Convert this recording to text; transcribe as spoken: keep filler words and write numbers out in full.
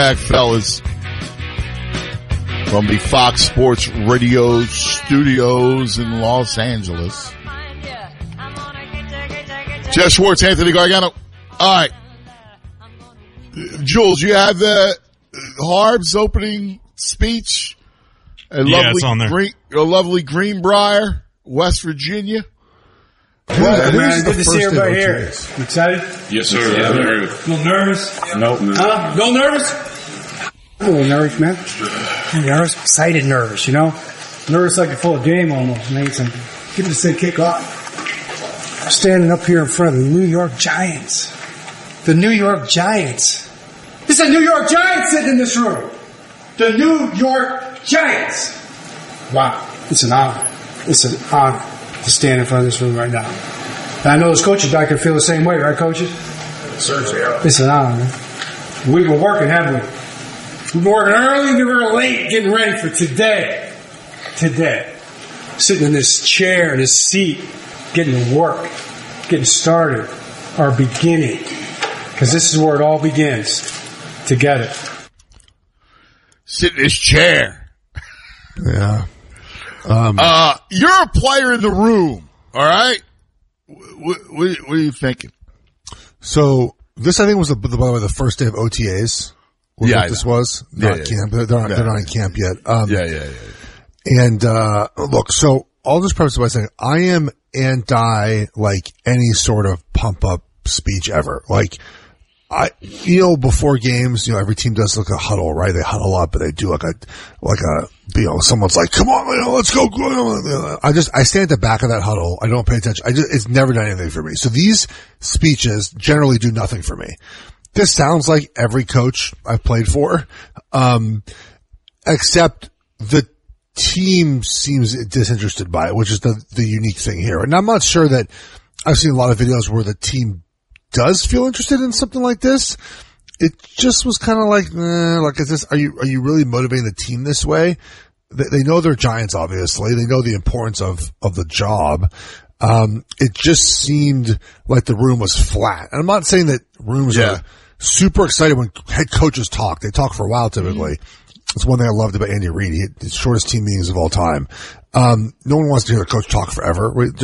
Back, fellas, from the Fox Sports Radio studios in Los Angeles. Jeff Schwartz, Anthony Gargano. All right. Jules, you have the Harb's opening speech. A yeah, lovely it's on there. Green, a lovely Greenbrier, West Virginia. Well, man, good to see everybody here. You excited? Yes, sir. Yeah, very. A little nervous? Nope. Huh? A little nervous? I'm a little nervous, man. I'm nervous, excited nervous, you know? Nervous like a full game almost, man. It's like, get this thing kick off. I'm standing up here in front of the New York Giants. The New York Giants. It's a New York Giants sitting in this room. The New York Giants. Wow. It's an honor. It's an honor to stand in front of this room right now. And I know those coaches back there feel the same way, right, coaches? Certainly, yeah. It's an honor, man. We've been working, haven't we? We've been working early, we were late, getting ready for today. Today. Sitting in this chair, this seat, getting to work, getting started, our beginning. Because this is where it all begins. Together. Sit in this chair. Yeah. Um, uh, you're a player in the room, all right? What, what, what are you thinking? So this, I think, was the, by the way the first day of O T As. Was Yeah, what I this know. was Yeah, not yeah, camp. They're not, yeah. they're not in camp yet. Um, Yeah, yeah, yeah. And uh look, so I'll just preface it by saying I am anti like any sort of pump up speech ever. Like I, you know, before games, you know, every team does like a huddle, right? They huddle up, but they do like a, like a, you know, someone's like, come on, you know, let's go. I just, I stand at the back of that huddle. I don't pay attention. I just, it's never done anything for me. So these speeches generally do nothing for me. This sounds like every coach I've played for, um, except the team seems disinterested by it, which is the, the unique thing here. And I'm not sure that I've seen a lot of videos where the team does feel interested in something like this. It just was kind of like, eh, like, is this, are you, are you really motivating the team this way? They, they know they're Giants, obviously. They know the importance of, of the job. Um, it just seemed like the room was flat. And I'm not saying that rooms Yeah. are super excited when head coaches talk. They talk for a while typically. Mm-hmm. It's one thing I loved about Andy Reid. He had the shortest team meetings of all time. Um, no one wants to hear a coach talk forever.